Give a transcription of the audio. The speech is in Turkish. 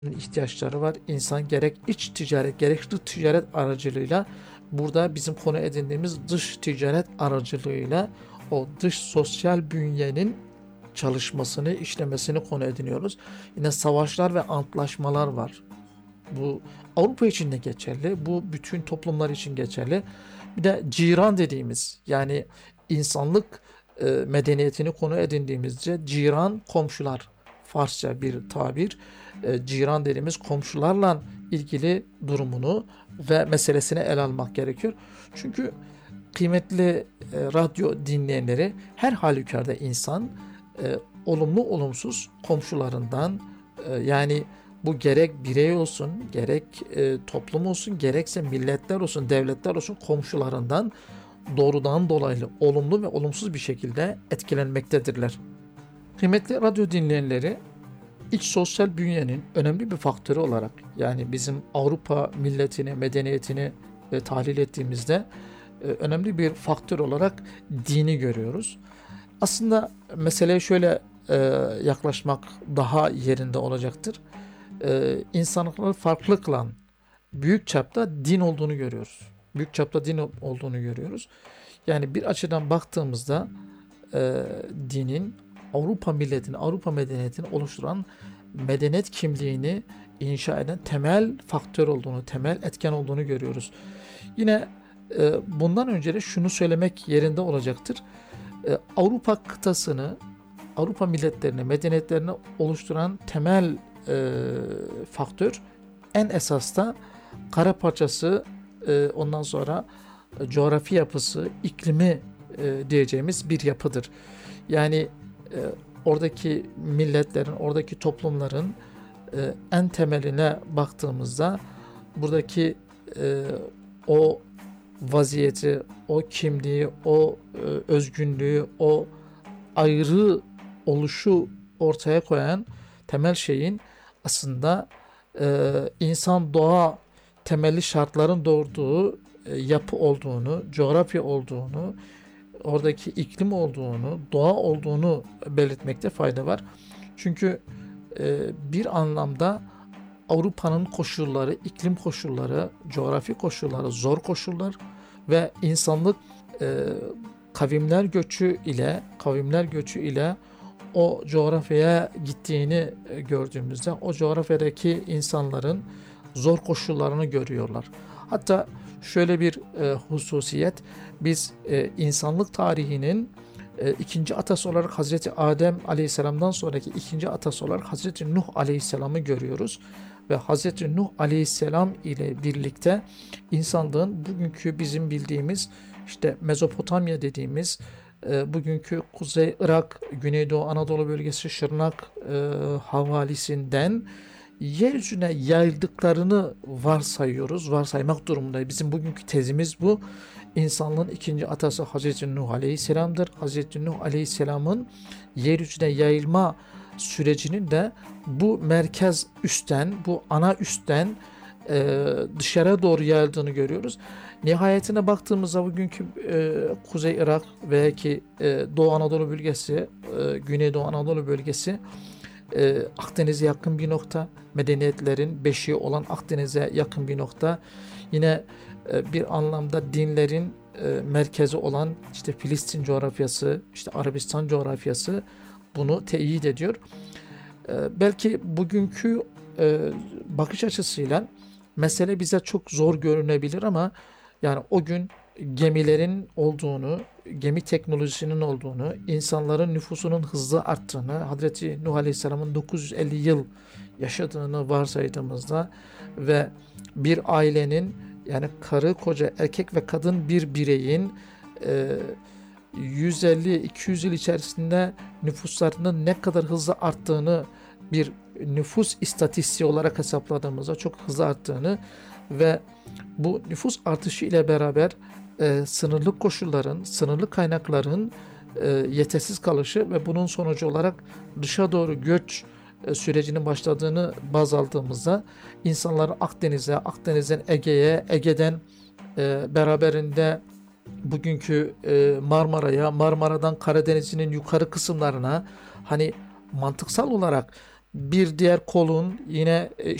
ihtiyaçları var. İnsan gerek iç ticaret gerek dış ticaret aracılığıyla burada bizim konu edindiğimiz dış ticaret aracılığıyla o dış sosyal bünyenin çalışmasını, işlemesini konu ediniyoruz. Yine savaşlar ve antlaşmalar var. Bu Avrupa için de geçerli. Bu bütün toplumlar için geçerli. Bir de ciran dediğimiz yani insanlık medeniyetini konu edindiğimizce ciran komşular Farsça bir tabir. Ciran dediğimiz komşularla ilgili durumunu ve meselesini ele almak gerekiyor. Çünkü kıymetli radyo dinleyenleri her halükarda insan olumlu olumsuz komşularından yani bu gerek birey olsun, gerek toplum olsun, gerekse milletler olsun, devletler olsun komşularından doğrudan dolaylı olumlu ve olumsuz bir şekilde etkilenmektedirler. Kıymetli radyo dinleyenleri, iç sosyal bünyenin önemli bir faktörü olarak yani bizim Avrupa milletini, medeniyetini tahlil ettiğimizde önemli bir faktör olarak dini görüyoruz. Aslında meseleye şöyle yaklaşmak daha yerinde olacaktır. İnsanlıkların farklılıkla büyük çapta din olduğunu görüyoruz. Büyük çapta din olduğunu görüyoruz. Yani bir açıdan baktığımızda dinin Avrupa milletini, Avrupa medeniyetini oluşturan medeniyet kimliğini inşa eden temel faktör olduğunu, temel etken olduğunu görüyoruz. Yine bundan önce de şunu söylemek yerinde olacaktır. Avrupa kıtasını, Avrupa milletlerini, medeniyetlerini oluşturan temel faktör en esas da kara parçası, ondan sonra coğrafi yapısı, iklimi diyeceğimiz bir yapıdır. Yani oradaki milletlerin, oradaki toplumların en temeline baktığımızda buradaki o vaziyeti, o kimliği, o özgünlüğü, o ayrı oluşu ortaya koyan temel şeyin aslında insan doğa temelli şartların doğurduğu yapı olduğunu, coğrafya olduğunu, oradaki iklim olduğunu, doğa olduğunu belirtmekte fayda var. Çünkü bir anlamda Avrupa'nın koşulları, iklim koşulları, coğrafi koşulları, zor koşullar ve insanlık e, kavimler göçü ile o coğrafyaya gittiğini gördüğümüzde o coğrafyadaki insanların zor koşullarını görüyorlar. Hatta şöyle bir hususiyet, biz insanlık tarihinin ikinci atası olarak Hazreti Adem Aleyhisselam'dan sonraki ikinci atası olarak Hazreti Nuh Aleyhisselam'ı görüyoruz. Ve Hazreti Nuh Aleyhisselam ile birlikte insanlığın bugünkü bizim bildiğimiz işte Mezopotamya dediğimiz bugünkü Kuzey Irak, Güneydoğu Anadolu bölgesi Şırnak havalisinden yeryüzüne yayıldıklarını varsaymak durumundayız. Bizim bugünkü tezimiz bu. İnsanlığın ikinci atası Hazreti Nuh Aleyhisselam'dır. Hazreti Nuh Aleyhisselam'ın yeryüzüne yayılma sürecinin de bu merkez üstten, bu ana üstten dışarı doğru yayıldığını görüyoruz. Nihayetine baktığımızda bugünkü Kuzey Irak ve ki Doğu Anadolu bölgesi, Güneydoğu Anadolu bölgesi Akdeniz'e yakın bir nokta. Medeniyetlerin beşiği olan Akdeniz'e yakın bir nokta. Yine bir anlamda dinlerin merkezi olan işte Filistin coğrafyası, işte Arabistan coğrafyası bunu teyit ediyor. Belki bugünkü bakış açısıyla mesele bize çok zor görünebilir ama yani o gün gemilerin olduğunu, gemi teknolojisinin olduğunu, insanların nüfusunun hızlı arttığını, Hazreti Nuh Aleyhisselam'ın 950 yıl yaşadığını varsaydığımızda ve bir ailenin yani karı, koca, erkek ve kadın bir bireyin 150-200 yıl içerisinde nüfuslarının ne kadar hızlı arttığını bir nüfus istatistiği olarak hesapladığımızda çok hızlı arttığını ve bu nüfus artışı ile beraber sınırlı koşulların, sınırlı kaynakların yetersiz kalışı ve bunun sonucu olarak dışa doğru göç sürecinin başladığını baz aldığımızda insanların Akdeniz'e, Akdeniz'den Ege'ye, Ege'den beraberinde bugünkü Marmara'ya, Marmara'dan Karadeniz'in yukarı kısımlarına hani mantıksal olarak Bir diğer kolun yine